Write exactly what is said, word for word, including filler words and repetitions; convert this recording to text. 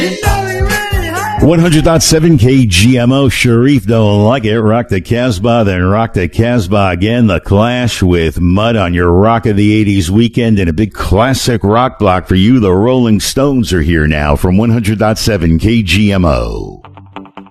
one hundred point seven K G M O. Sharif don't like it. Rock the Casbah, then rock the Casbah again. The Clash with Mud on your Rock of the eighties weekend, and a big classic rock block for you. The Rolling Stones are here now from one hundred point seven K G M O.